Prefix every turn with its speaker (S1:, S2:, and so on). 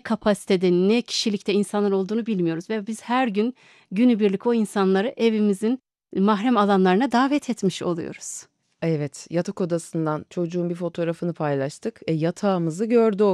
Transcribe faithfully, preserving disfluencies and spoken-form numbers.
S1: kapasitede, ne kişilikte insanlar olduğunu bilmiyoruz ve biz her gün günübirlik o insanları evimizin mahrem alanlarına davet etmiş oluyoruz.
S2: Evet, yatak odasından çocuğun bir fotoğrafını paylaştık. E, yatağımızı gördü o